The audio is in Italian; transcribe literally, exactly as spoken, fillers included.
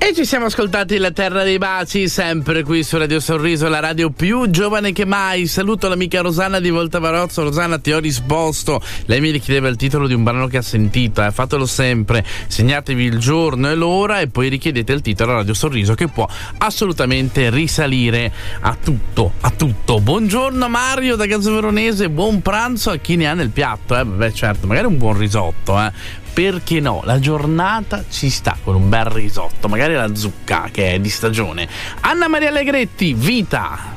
E ci siamo ascoltati La Terra dei Baci, sempre qui su Radio Sorriso, la radio più giovane che mai. Saluto l'amica Rosanna di Voltavarozzo. Rosanna, ti ho risposto. Lei mi richiedeva il titolo di un brano che ha sentito, eh. Fatelo sempre. Segnatevi il giorno e l'ora e poi richiedete il titolo a Radio Sorriso, che può assolutamente risalire a tutto, a tutto. Buongiorno Mario da Gazzo Veronese, buon pranzo a chi ne ha nel piatto. Eh, beh, certo, magari un buon risotto, eh. Perché no? La giornata ci sta con un bel risotto, magari la zucca che è di stagione. Anna Maria Allegretti, Vita.